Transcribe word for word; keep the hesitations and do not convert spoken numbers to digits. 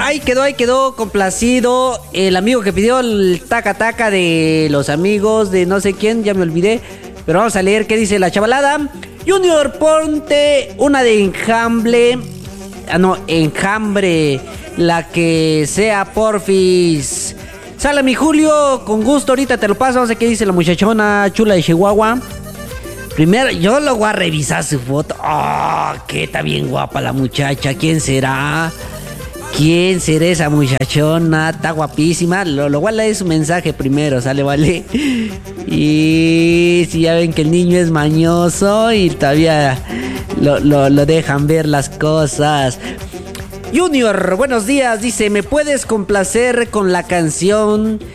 ahí quedó, ahí quedó complacido el amigo que pidió el taca taca de los amigos de no sé quién, ya me olvidé. Pero vamos a leer qué dice la chavalada. Junior, ponte una de enjambre. Ah, no, enjambre. La que sea, porfis. Sale mi Julio, con gusto, ahorita te lo paso. No sé qué dice la muchachona chula de Chihuahua. Primero, yo lo voy a revisar su foto. ¡Oh, qué está bien guapa la muchacha! ¿Quién será? ¿Quién será esa muchachona? Está guapísima. Lo, lo voy a leer su mensaje primero, ¿sale? Vale. Y si ya ven que el niño es mañoso y todavía lo, lo, lo dejan ver las cosas. Junior, buenos días. Dice, ¿me puedes complacer con la canción